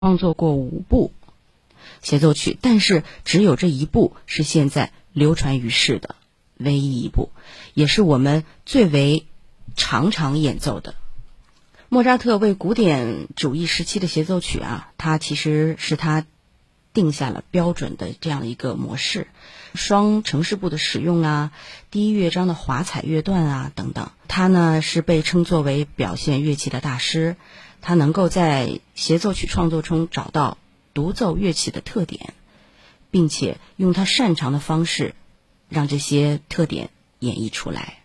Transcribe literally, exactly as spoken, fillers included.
创作过五部协奏曲，但是只有这一部是现在流传于世的唯一一部，也是我们最为常常演奏的。莫扎特为古典主义时期的协奏曲啊，它其实是他定下了标准的这样一个模式，双呈示部的使用啊，第一乐章的华彩乐段啊等等。他呢是被称作为表现乐器的大师，他能够在协奏曲创作中找到独奏乐器的特点，并且用他擅长的方式让这些特点演绎出来。